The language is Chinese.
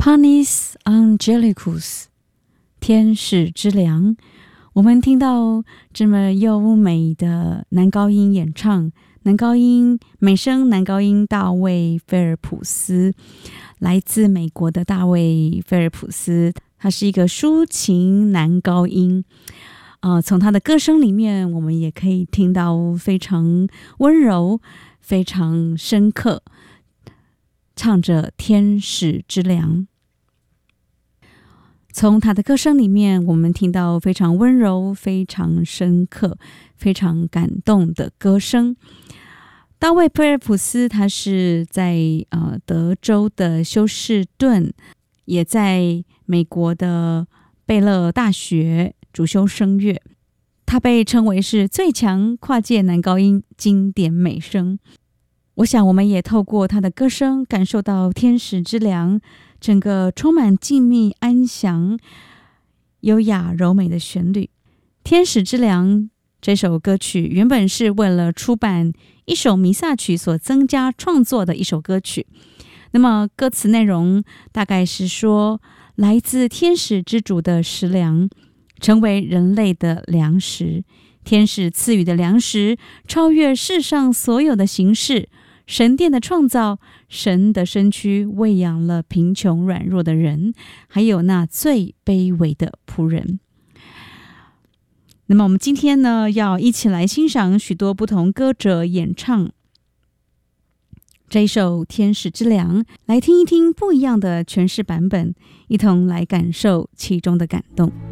Panis Angelicus 天使之粮。我们听到这么优美的男高音演唱，美声男高音大卫·菲尔普斯，来自美国的大卫·菲尔普斯，他是一个抒情男高音。从他的歌声里面，我们也可以听到非常温柔、非常深刻，唱着天使之粮。从他的歌声里面，我们听到非常温柔、非常深刻、非常感动的歌声。大卫·菲尔普斯他是在德州的休士顿，也在美国的贝勒大学主修声乐。他被称为是最强跨界男高音经典美声。我想我们也透过他的歌声感受到天使之粮整个充满静谧、安详、优雅、柔美的旋律。天使之粮这首歌曲原本是为了出版一首弥撒曲所增加创作的一首歌曲。那么歌词内容大概是说，来自天使之主的食粮成为人类的粮食，天使赐予的粮食超越世上所有的形式，神殿的创造，神的身躯喂养了贫穷软弱的人，还有那最卑微的仆人。那么我们今天呢，要一起来欣赏许多不同歌者演唱这一首《天使之粮》，来听一听不一样的诠释版本，一同来感受其中的感动。